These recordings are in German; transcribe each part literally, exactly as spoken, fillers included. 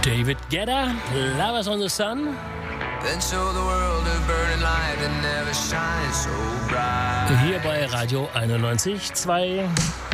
David Guetta, Lovers on the Sun. Hier bei Radio einundneunzig Komma zwei.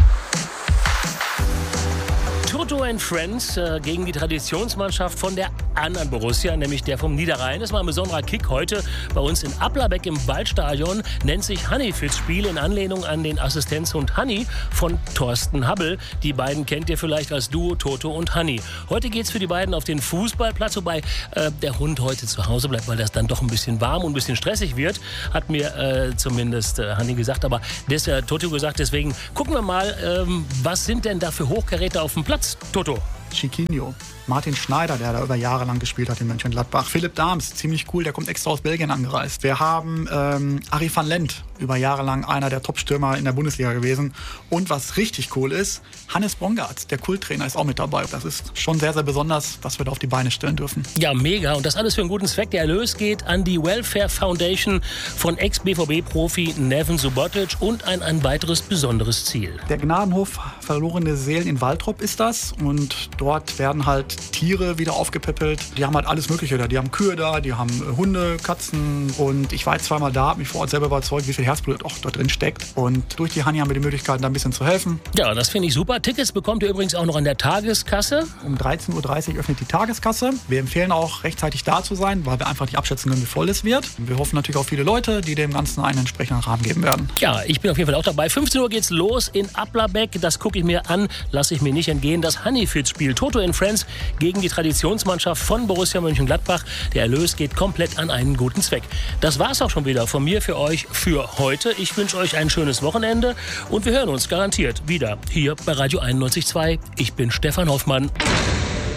Toto and Friends äh, gegen die Traditionsmannschaft von der anderen Borussia, nämlich der vom Niederrhein. Das war ein besonderer Kick heute bei uns in Applerbeck im Waldstadion. Nennt sich Honeyfield-Spiel in Anlehnung an den Assistenzhund Honey von Thorsten Habbel. Die beiden kennt ihr vielleicht als Duo Toto und Honey. Heute geht's für die beiden auf den Fußballplatz, wobei äh, der Hund heute zu Hause bleibt, weil das dann doch ein bisschen warm und ein bisschen stressig wird, hat mir äh, zumindest äh, Honey gesagt. Aber das hat äh, Toto gesagt, deswegen gucken wir mal, ähm, was sind denn da für Hochkaräter auf dem Platz? Toto. Chiquinho, Martin Schneider, der da über Jahre lang gespielt hat in Mönchengladbach. Philipp Dahms, ziemlich cool, der kommt extra aus Belgien angereist. Wir haben ähm, Arie van Lent, über Jahre lang einer der Top-Stürmer in der Bundesliga gewesen. Und was richtig cool ist, Hannes Bongard, der Kulttrainer, ist auch mit dabei. Das ist schon sehr, sehr besonders, was wir da auf die Beine stellen dürfen. Ja, mega. Und das alles für einen guten Zweck. Der Erlös geht an die Welfare Foundation von Ex-B V B-Profi Neven Subotic und an ein weiteres besonderes Ziel. Der Gnadenhof Verlorene Seelen in Waltrop ist das. Und dort werden halt Tiere wieder aufgepäppelt. Die haben halt alles Mögliche da. Die haben Kühe da, die haben Hunde, Katzen. Und ich war jetzt zweimal da, habe mich vor Ort selber überzeugt, wie viel Herzblut auch dort drin steckt. Und durch die Honey haben wir die Möglichkeit, da ein bisschen zu helfen. Ja, das finde ich super. Tickets bekommt ihr übrigens auch noch an der Tageskasse. Um dreizehn Uhr dreißig öffnet die Tageskasse. Wir empfehlen auch, rechtzeitig da zu sein, weil wir einfach nicht abschätzen können, wie voll es wird. Und wir hoffen natürlich auf viele Leute, die dem Ganzen einen entsprechenden Rahmen geben werden. Ja, ich bin auf jeden Fall auch dabei. fünfzehn Uhr geht's los in Applerbeck. Das gucke ich mir an, lasse ich mir nicht entgehen. Das Honeyfield-Spiel Toto and Friends gegen die Traditionsmannschaft von Borussia Mönchengladbach. Der Erlös geht komplett an einen guten Zweck. Das war's auch schon wieder von mir für euch für heute. Ich wünsche euch ein schönes Wochenende und wir hören uns garantiert wieder hier bei Radio einundneunzig Komma zwei. Ich bin Stefan Hoffmann.